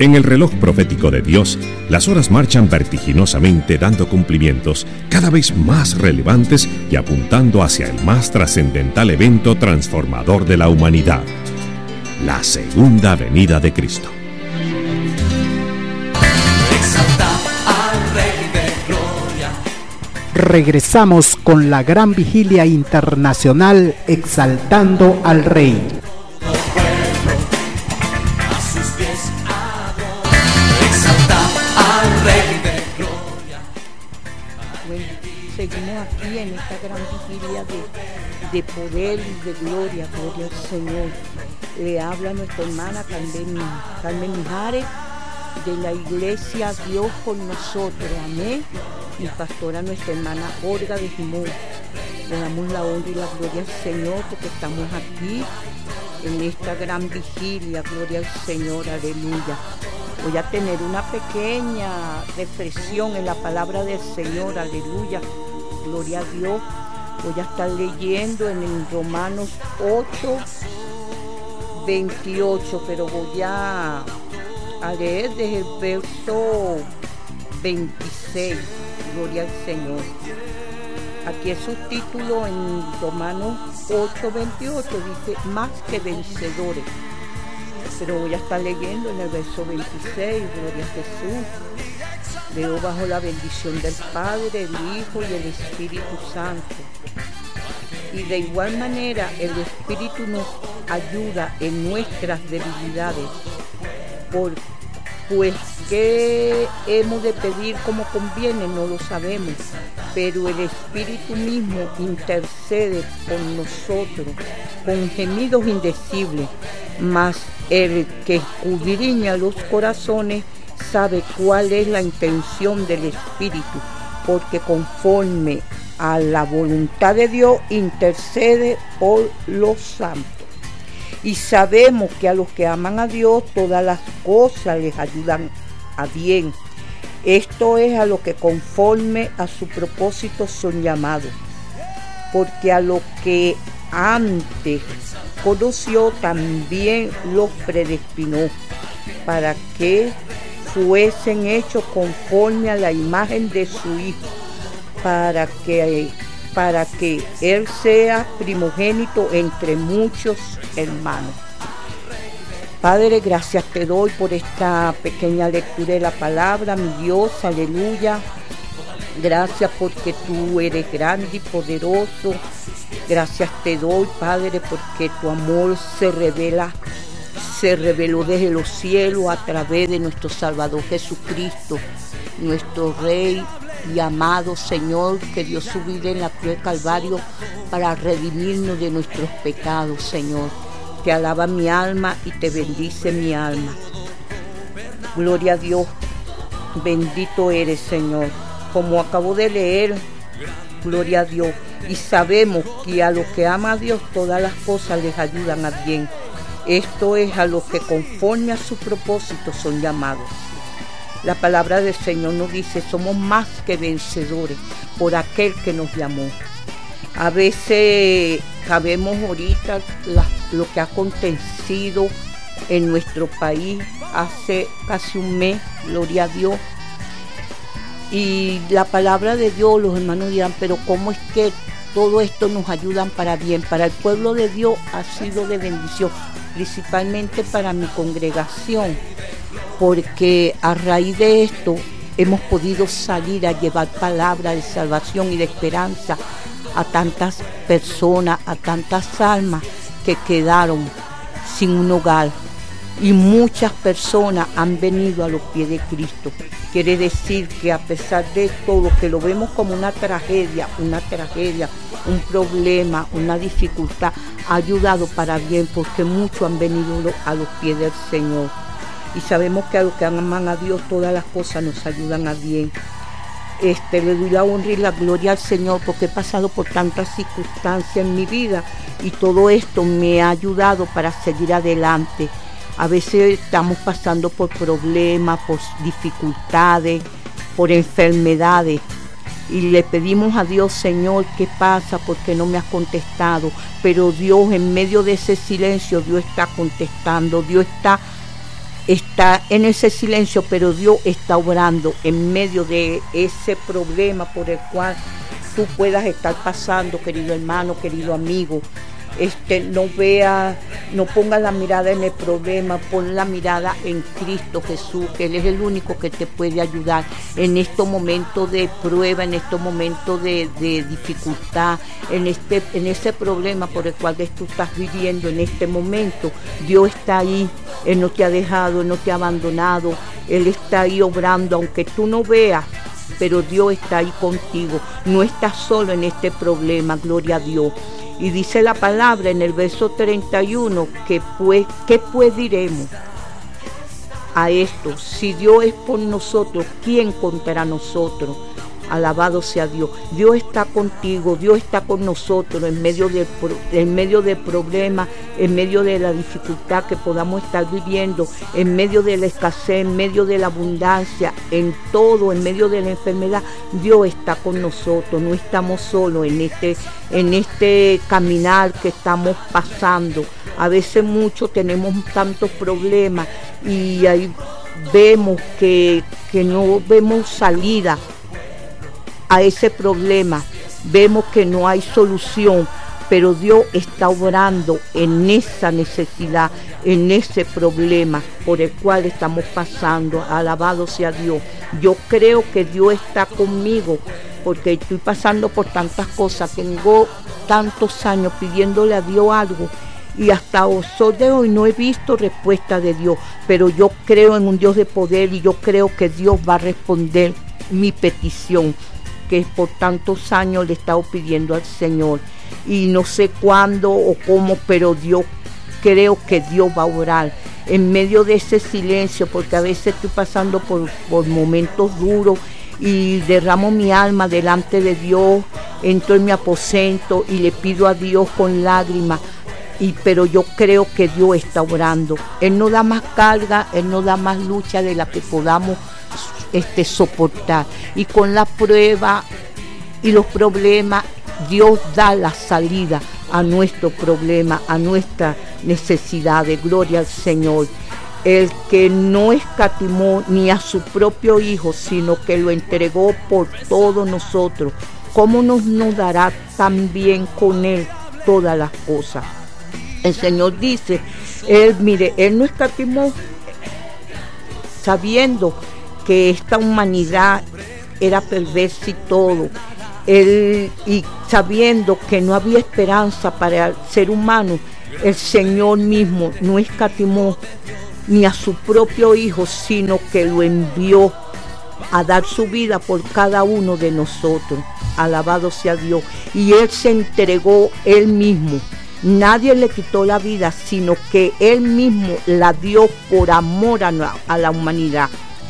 En el reloj profético de Dios, las horas marchan vertiginosamente dando cumplimientos cada vez más relevantes y apuntando hacia el más trascendental evento transformador de la humanidad, la segunda venida de Cristo. Regresamos con la gran vigilia internacional Exaltando al Rey. Bueno, seguimos aquí en esta gran vigilia de poder y de gloria, gloria al Señor. Le habla nuestra hermana Carmen Mijares, de la iglesia Dios con nosotros, amén. Mi pastora, nuestra hermana Olga de Jimón. Le damos la honra y la gloria al Señor porque estamos aquí en esta gran vigilia, gloria al Señor, aleluya. Voy a tener una pequeña reflexión en la palabra del Señor, aleluya, gloria a Dios. Voy a estar leyendo en Romanos 8, 28, pero voy a leer desde el verso 26, gloria al Señor. Aquí el subtítulo en Romanos 8, 28 dice, más que vencedores. Pero voy a estar leyendo en el verso 26, gloria a Jesús. Leo bajo la bendición del Padre, el Hijo y el Espíritu Santo. Y de igual manera el Espíritu nos ayuda en nuestras debilidades. Pues qué hemos de pedir como conviene, no lo sabemos, pero el Espíritu mismo intercede por nosotros con gemidos indecibles, mas el que escudriña los corazones sabe cuál es la intención del Espíritu, porque conforme a la voluntad de Dios intercede por los santos. Y sabemos que a los que aman a Dios todas las cosas les ayudan a bien. Esto es a los que conforme a su propósito son llamados. Porque a los que antes conoció también los predestinó para que fuesen hechos conforme a la imagen de su Hijo, para que Él sea primogénito entre muchos hermanos. Padre, gracias te doy por esta pequeña lectura de la palabra, mi Dios, aleluya. Gracias porque tú eres grande y poderoso. Gracias te doy, Padre, porque tu amor se reveló desde los cielos a través de nuestro Salvador Jesucristo, nuestro Rey y amado Señor, que dio su vida en la cruz del Calvario para redimirnos de nuestros pecados, Señor. Te alaba mi alma y te bendice mi alma. Gloria a Dios, bendito eres, Señor. Como acabo de leer, gloria a Dios. Y sabemos que a los que aman a Dios todas las cosas les ayudan a bien. Esto es a los que conforme a su propósito son llamados. La palabra del Señor nos dice, somos más que vencedores por aquel que nos llamó. A veces sabemos ahorita lo que ha acontecido en nuestro país hace casi un mes, gloria a Dios. Y la palabra de Dios, los hermanos dirán, pero ¿cómo es que todo esto nos ayuda para bien? Para el pueblo de Dios ha sido de bendición, principalmente para mi congregación, porque a raíz de esto hemos podido salir a llevar palabra de salvación y de esperanza a tantas personas, a tantas almas que quedaron sin un hogar. Y muchas personas han venido a los pies de Cristo. Quiere decir que a pesar de todo, que lo vemos como una tragedia, un problema, una dificultad, ha ayudado para bien, porque muchos han venido a los pies del Señor. Y sabemos que a los que aman a Dios todas las cosas nos ayudan a bien. Le doy la honra y la gloria al Señor porque he pasado por tantas circunstancias en mi vida y todo esto me ha ayudado para seguir adelante. A veces estamos pasando por problemas, por dificultades, por enfermedades y le pedimos a Dios, Señor, ¿qué pasa? ¿Por qué no me has contestado? Pero Dios, en medio de ese silencio, Dios está contestando, Dios está está en ese silencio, pero Dios está obrando en medio de ese problema por el cual tú puedas estar pasando, querido hermano, querido amigo. No pongas la mirada en el problema, pon la mirada en Cristo Jesús, que Él es el único que te puede ayudar en estos momentos de prueba, en estos momentos de dificultad, en ese problema por el cual tú estás viviendo en este momento. Dios está ahí, Él no te ha dejado, Él no te ha abandonado, Él está ahí obrando, aunque tú no veas, pero Dios está ahí contigo. No estás solo en este problema, gloria a Dios. Y dice la palabra en el verso 31 que pues, ¿qué pues diremos a esto? Si Dios es por nosotros, ¿quién contra nosotros? Alabado sea Dios. Dios está contigo, Dios está con nosotros en medio del problema, en medio de la dificultad que podamos estar viviendo, en medio de la escasez, en medio de la abundancia, en todo, en medio de la enfermedad. Dios está con nosotros, no estamos solos en este caminar que estamos pasando. A veces muchos tenemos tantos problemas y ahí vemos que no vemos salida a ese problema, vemos que no hay solución, pero Dios está obrando en esa necesidad, en ese problema por el cual estamos pasando. Alabado sea Dios. Yo creo que Dios está conmigo porque estoy pasando por tantas cosas, tengo tantos años pidiéndole a Dios algo y hasta hoy de hoy no he visto respuesta de Dios, pero yo creo en un Dios de poder y yo creo que Dios va a responder mi petición que por tantos años le he estado pidiendo al Señor y no sé cuándo o cómo, pero yo creo que Dios va a orar en medio de ese silencio, porque a veces estoy pasando por momentos duros y derramo mi alma delante de Dios, entro en mi aposento y le pido a Dios con lágrimas, pero yo creo que Dios está orando. Él no da más carga, Él no da más lucha de la que podamos soportar, y con la prueba y los problemas Dios da la salida a nuestro problema, a nuestra necesidad. De gloria al Señor. El que no escatimó ni a su propio Hijo, sino que lo entregó por todos nosotros, ¿cómo nos dará también con Él todas las cosas? El Señor dice, Él no escatimó, sabiendo que esta humanidad era perversa y todo, y sabiendo que no había esperanza para el ser humano, el Señor mismo no escatimó ni a su propio Hijo, sino que lo envió a dar su vida por cada uno de nosotros. Alabado sea Dios. Y Él se entregó Él mismo. Nadie le quitó la vida, sino que Él mismo la dio por amor a la humanidad.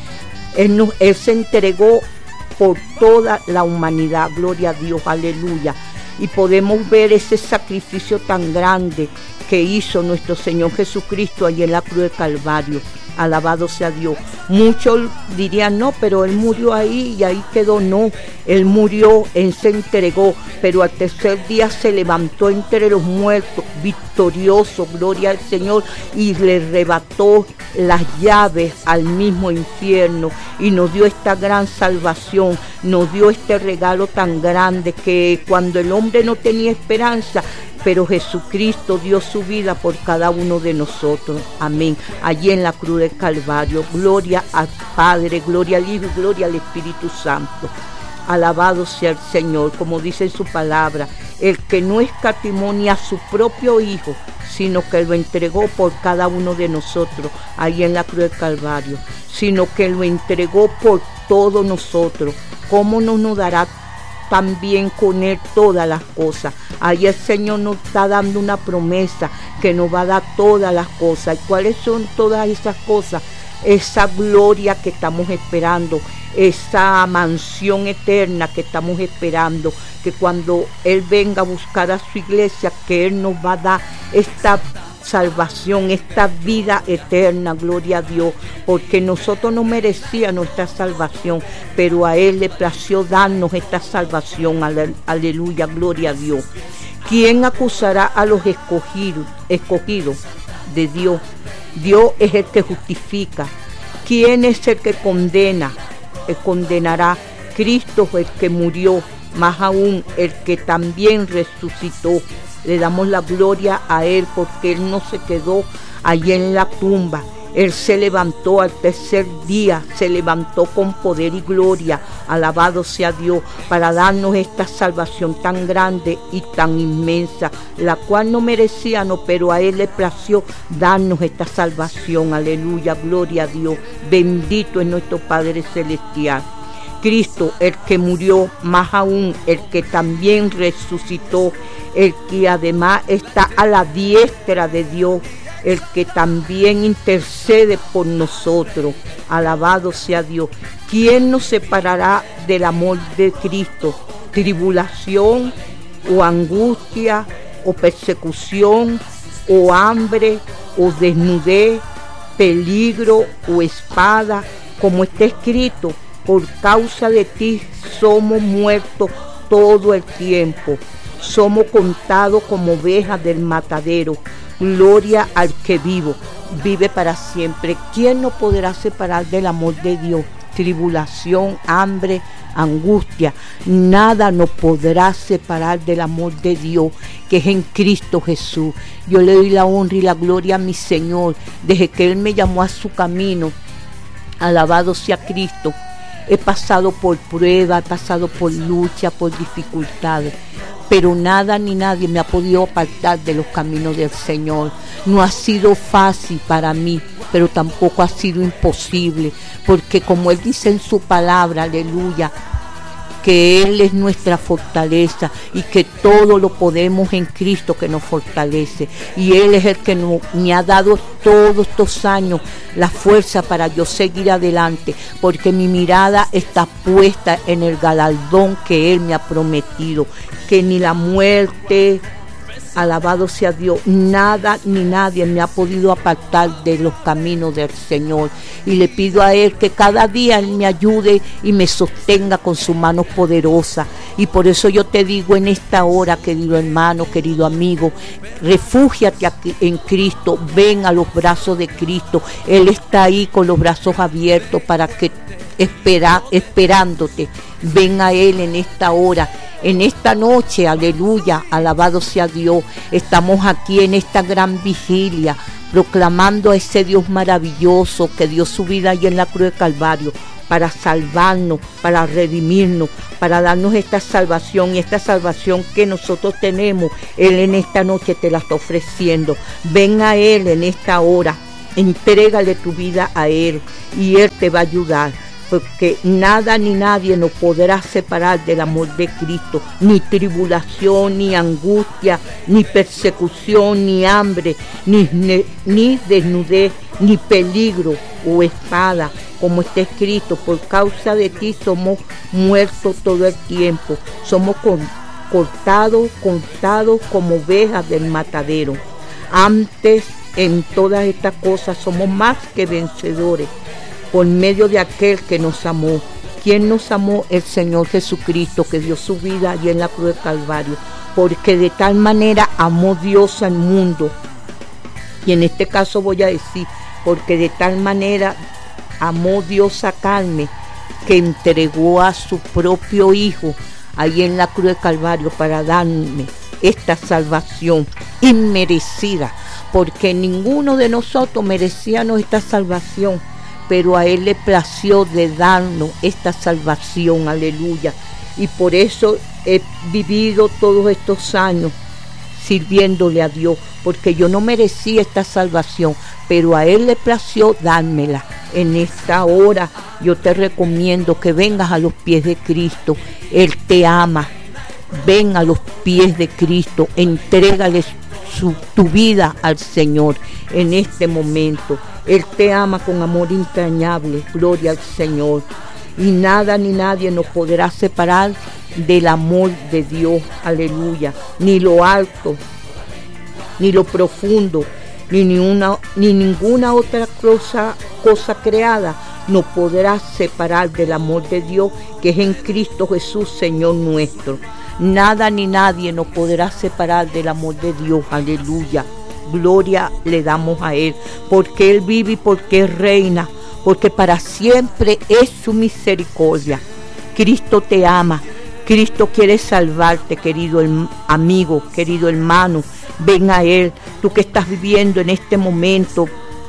Él se entregó por toda la humanidad, gloria a Dios, aleluya. Y podemos ver ese sacrificio tan grande que hizo nuestro Señor Jesucristo allí en la cruz del Calvario. Alabado sea Dios. Muchos dirían, no, pero Él murió ahí y ahí quedó. No, Él murió, Él se entregó, pero al tercer día se levantó entre los muertos, victorioso, gloria al Señor, y le arrebató las llaves al mismo infierno y nos dio esta gran salvación, nos dio este regalo tan grande que cuando el hombre no tenía esperanza, pero Jesucristo dio su vida por cada uno de nosotros. Amén. Allí en la cruz del Calvario. Gloria al Padre, gloria al Hijo y gloria al Espíritu Santo. Alabado sea el Señor, como dice en su palabra, el que no escatimó ni a su propio Hijo, sino que lo entregó por cada uno de nosotros, ahí en la cruz del Calvario, sino que lo entregó por todos nosotros. ¿Cómo no nos dará también con Él todas las cosas? Ahí el Señor nos está dando una promesa que nos va a dar todas las cosas. ¿Y cuáles son todas esas cosas? Esa gloria que estamos esperando, esa mansión eterna que estamos esperando, que cuando Él venga a buscar a su iglesia, que Él nos va a dar esta salvación, esta vida eterna, gloria a Dios, porque nosotros no merecíamos esta salvación, pero a Él le plació darnos esta salvación. Aleluya, gloria a Dios. ¿Quién acusará a los escogidos? de Dios. Dios es el que justifica. ¿Quién es el que condena? El condenará. Cristo es el que murió, más aún el que también resucitó. Le damos la gloria a Él porque Él no se quedó allí en la tumba. Él se levantó al tercer día, se levantó con poder y gloria, alabado sea Dios, para darnos esta salvación tan grande y tan inmensa, la cual no merecíamos, pero a Él le plació darnos esta salvación. Aleluya, gloria a Dios, bendito es nuestro Padre Celestial. Cristo, el que murió, más aún el que también resucitó, el que además está a la diestra de Dios, el que también intercede por nosotros. Alabado sea Dios. ¿Quién nos separará del amor de Cristo? ¿Tribulación o angustia o persecución o hambre o desnudez, peligro o espada? Como está escrito, por causa de ti somos muertos todo el tiempo. Somos contados como ovejas del matadero. Gloria al que vive para siempre. ¿Quién nos podrá separar del amor de Dios? Tribulación, hambre, angustia, nada nos podrá separar del amor de Dios que es en Cristo Jesús. Yo le doy la honra y la gloria a mi Señor desde que Él me llamó a su camino. Alabado sea Cristo. He pasado por pruebas, he pasado por lucha, por dificultades, pero nada ni nadie me ha podido apartar de los caminos del Señor. No ha sido fácil para mí, pero tampoco ha sido imposible, porque como Él dice en su palabra, aleluya, que Él es nuestra fortaleza y que todo lo podemos en Cristo que nos fortalece. Y Él es el que me ha dado todos estos años la fuerza para yo seguir adelante, porque mi mirada está puesta en el galardón que Él me ha prometido, que ni la muerte, alabado sea Dios, nada ni nadie me ha podido apartar de los caminos del Señor. Y le pido a Él que cada día Él me ayude y me sostenga con su mano poderosa. Y por eso yo te digo en esta hora, querido hermano, querido amigo, refúgiate aquí en Cristo, ven a los brazos de Cristo. Él está ahí con los brazos abiertos para que esperándote. Ven a Él en esta hora, en esta noche, aleluya, alabado sea Dios. Estamos aquí en esta gran vigilia, proclamando a ese Dios maravilloso que dio su vida ahí en la cruz de Calvario para salvarnos, para redimirnos, para darnos esta salvación, y esta salvación que nosotros tenemos, Él en esta noche te la está ofreciendo. Ven a Él en esta hora, entrégale tu vida a Él y Él te va a ayudar. Porque nada ni nadie nos podrá separar del amor de Cristo, ni tribulación, ni angustia, ni persecución, ni hambre, ni desnudez, ni peligro o espada, como está escrito, por causa de ti somos muertos todo el tiempo, somos contados como ovejas del matadero. Antes, en todas estas cosas, somos más que vencedores, por medio de aquel que nos amó. ¿Quién nos amó? El Señor Jesucristo, que dio su vida allí en la cruz de Calvario, porque de tal manera amó Dios al mundo. Y en este caso voy a decir, porque de tal manera amó Dios a carne, que entregó a su propio Hijo allí en la cruz de Calvario para darme esta salvación inmerecida, porque ninguno de nosotros merecíamos esta salvación, pero a Él le plació de darnos esta salvación, aleluya. Y por eso he vivido todos estos años sirviéndole a Dios, porque yo no merecía esta salvación, pero a Él le plació dármela. En esta hora yo te recomiendo que vengas a los pies de Cristo. Él te ama. Ven a los pies de Cristo, entrégale tu vida al Señor en este momento. Él te ama con amor entrañable, gloria al Señor. Y nada ni nadie nos podrá separar del amor de Dios, aleluya. Ni lo alto, ni lo profundo, ni ninguna otra cosa creada nos podrá separar del amor de Dios que es en Cristo Jesús, Señor nuestro. Nada ni nadie nos podrá separar del amor de Dios, aleluya. gloria le damos a Él, porque Él vive y porque Él reina, porque para siempre es su misericordia. Cristo te ama, Cristo quiere salvarte, querido amigo, querido hermano. Ven a Él, tú que estás viviendo en este momento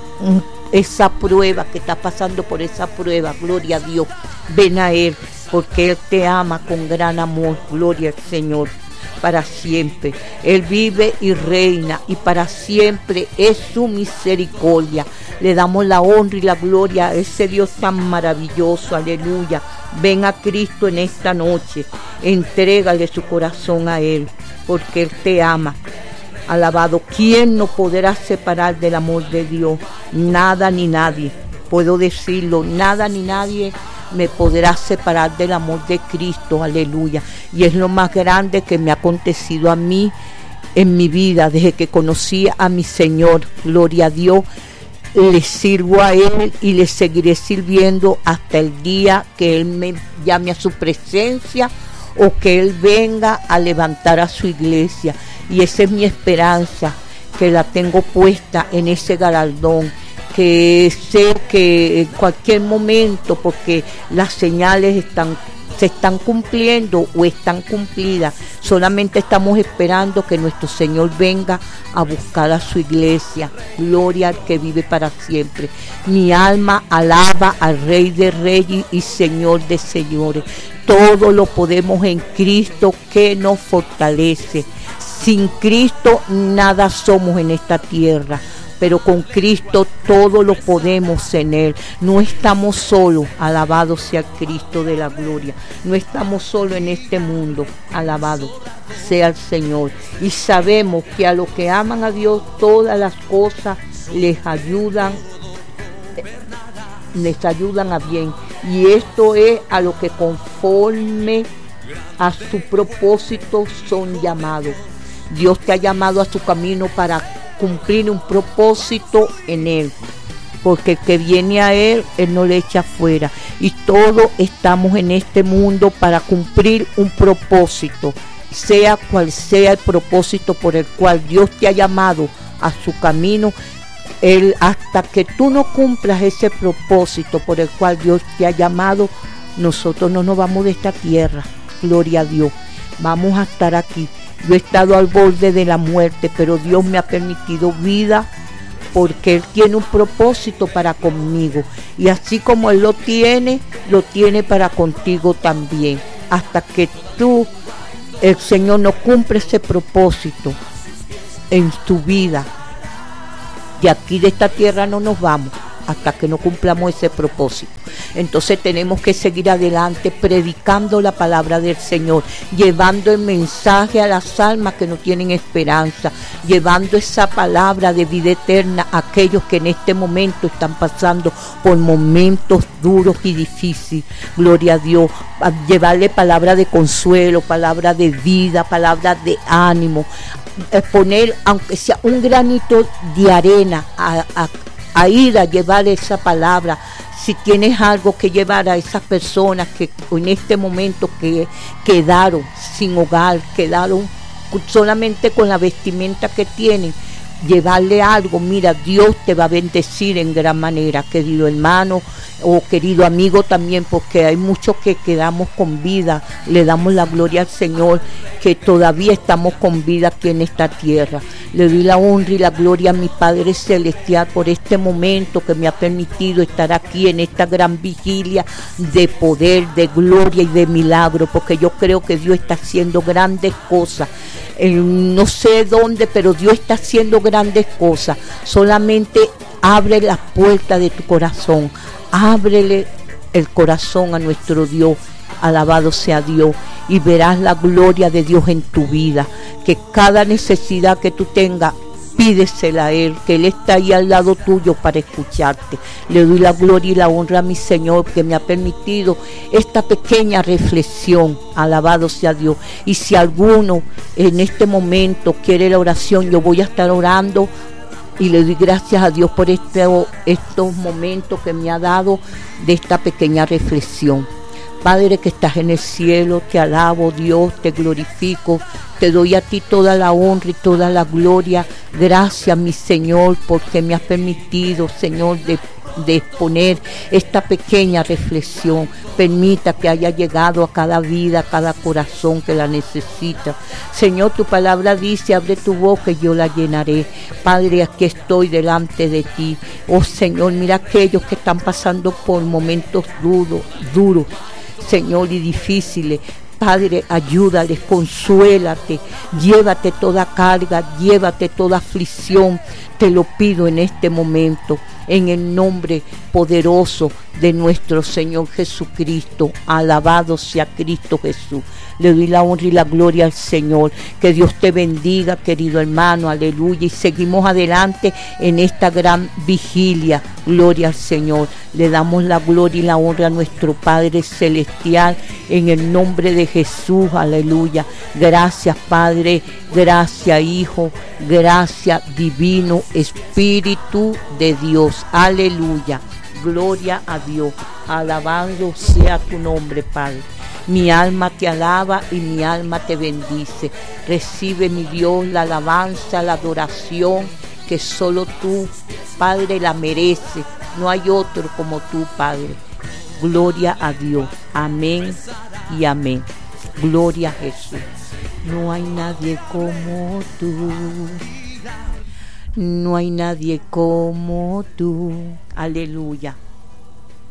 esa prueba, que estás pasando por esa prueba, gloria a Dios. Ven a Él, porque Él te ama con gran amor, gloria al Señor, para siempre. Él vive y reina, y para siempre es su misericordia. Le damos la honra y la gloria a ese Dios tan maravilloso, aleluya. Ven a Cristo en esta noche, entrégale su corazón a Él, porque Él te ama. Alabado, ¿quién nos podrá separar del amor de Dios? Nada ni nadie, puedo decirlo, nada ni nadie me podrá separar del amor de Cristo, aleluya. Y es lo más grande que me ha acontecido a mí en mi vida, desde que conocí a mi Señor, gloria a Dios. Le sirvo a Él y le seguiré sirviendo hasta el día que Él me llame a su presencia o que Él venga a levantar a su iglesia. Y esa es mi esperanza, que la tengo puesta en ese galardón, que sé que en cualquier momento, porque las señales se están cumpliendo o están cumplidas, solamente estamos esperando que nuestro Señor venga a buscar a su iglesia. Gloria al que vive para siempre. Mi alma alaba al Rey de Reyes y Señor de Señores. Todo lo podemos en Cristo que nos fortalece. Sin Cristo nada somos en esta tierra, pero con Cristo todo lo podemos en Él. No estamos solos, alabado sea Cristo de la gloria. No estamos solos en este mundo, alabado sea el Señor. Y sabemos que a los que aman a Dios todas las cosas les ayudan a bien. Y esto es a lo que conforme a su propósito son llamados. Dios te ha llamado a su camino para cumplir un propósito en Él, porque el que viene a Él no le echa fuera. Y todos estamos en este mundo para cumplir un propósito, sea cual sea el propósito por el cual Dios te ha llamado a su camino. Hasta que tú no cumplas ese propósito por el cual Dios te ha llamado, nosotros no nos vamos de esta tierra, gloria a Dios. Vamos a estar aquí. Yo he estado al borde de la muerte, pero Dios me ha permitido vida, porque Él tiene un propósito para conmigo. Y así como Él lo tiene para contigo también. Hasta que el Señor no cumple ese propósito en tu vida, de aquí de esta tierra no nos vamos hasta que no cumplamos ese propósito. Entonces tenemos que seguir adelante predicando la palabra del Señor, llevando el mensaje a las almas que no tienen esperanza, llevando esa palabra de vida eterna a aquellos que en este momento están pasando por momentos duros y difíciles. Gloria a Dios, a llevarle palabra de consuelo, palabra de vida, palabra de ánimo, poner aunque sea un granito de arena a ir a llevar esa palabra. Si tienes algo que llevar a esas personas que en este momento que quedaron sin hogar, quedaron solamente con la vestimenta que tienen, llevarle algo. Mira, Dios te va a bendecir en gran manera, querido hermano o querido amigo también, porque hay muchos que quedamos con vida. Le damos la gloria al Señor que todavía estamos con vida aquí en esta tierra. Le doy la honra y la gloria a mi Padre Celestial por este momento que me ha permitido estar aquí en esta gran vigilia de poder, de gloria y de milagro, porque yo creo que Dios está haciendo grandes cosas. No sé dónde, pero Dios está haciendo grandes cosas. Solamente abre las puertas de tu corazón, ábrele el corazón a nuestro Dios. Alabado sea Dios, y verás la gloria de Dios en tu vida. Que cada necesidad que tú tengas, pídesela a Él, que Él está ahí al lado tuyo para escucharte. Le doy la gloria y la honra a mi Señor, que me ha permitido esta pequeña reflexión. Alabado sea Dios. Y si alguno en este momento quiere la oración, yo voy a estar orando, y le doy gracias a Dios por estos momentos que me ha dado de esta pequeña reflexión. Padre que estás en el cielo, te alabo, Dios, te glorifico, te doy a ti toda la honra y toda la gloria. Gracias, mi Señor, porque me has permitido, Señor, de exponer esta pequeña reflexión. Permita que haya llegado a cada vida, a cada corazón que la necesita. Señor, tu palabra dice, abre tu boca y yo la llenaré. Padre, aquí estoy delante de ti. Oh Señor, mira aquellos que están pasando por momentos duros, Señor, y difíciles. Padre, ayúdales, consuélate, llévate toda carga, llévate toda aflicción. Te lo pido en este momento, en el nombre poderoso de nuestro Señor Jesucristo. Alabado sea Cristo Jesús. Le doy la honra y la gloria al Señor. Que Dios te bendiga, querido hermano. Aleluya. Y seguimos adelante en esta gran vigilia. Gloria al Señor. Le damos la gloria y la honra a nuestro Padre Celestial en el nombre de Jesús. Aleluya. Gracias, Padre. Gracias, Hijo. Gracias, Divino Espíritu de Dios. Aleluya. Gloria a Dios. Alabado sea tu nombre, Padre. Mi alma te alaba y mi alma te bendice. Recibe, mi Dios, la alabanza, la adoración, que solo tú, Padre, la mereces. No hay otro como tú, Padre. Gloria a Dios. Amén y amén. Gloria a Jesús. No hay nadie como tú. No hay nadie como tú. Aleluya.